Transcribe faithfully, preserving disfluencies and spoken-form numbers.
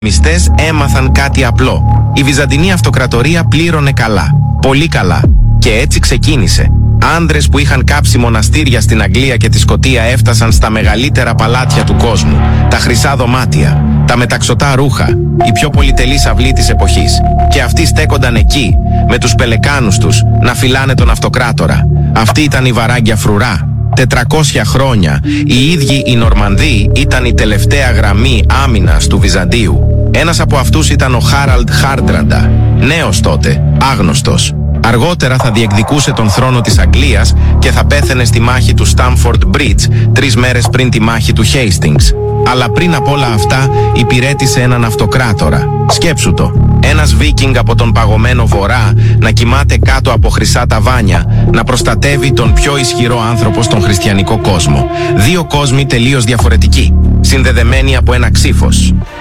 μυστές έμαθαν κάτι απλό. Η Βυζαντινή Αυτοκρατορία πλήρωνε καλά. Πολύ καλά. Και έτσι ξεκίνησε. Άνδρες που είχαν κάψει μοναστήρια στην Αγγλία και τη Σκωτία έφτασαν στα μεγαλύτερα παλάτια του κόσμου. Τα χρυσά δωμάτια, τα μεταξωτά ρούχα, η πιο πολυτελής αυλή της εποχής. Και αυτοί στέκονταν εκεί, με τους πελεκάνους τους, να φυλάνε τον αυτοκράτορα. Αυτή ήταν η Βαράγγια Φρουρά. τετρακόσια χρόνια, οι ίδιοι οι Νορμανδοί ήταν η τελευταία γραμμή άμυνας του Βυζαντίου. Ένας από αυτούς ήταν ο Χάραλντ Χάρντραντα, νέος τότε, άγνωστος. Αργότερα θα διεκδικούσε τον θρόνο της Αγγλίας και θα πέθαινε στη μάχη του Στάμφορντ Μπριτζ τρεις μέρες πριν τη μάχη του Χέιστινγκς. Αλλά πριν από όλα αυτά υπηρέτησε έναν αυτοκράτορα. Σκέψου το. Ένας Βίκινγκ από τον παγωμένο βορρά να κοιμάται κάτω από χρυσά ταβάνια, να προστατεύει τον πιο ισχυρό άνθρωπο στον χριστιανικό κόσμο. Δύο κόσμοι τελείως διαφορετικοί, συνδεδεμένοι από ένα ξύφος.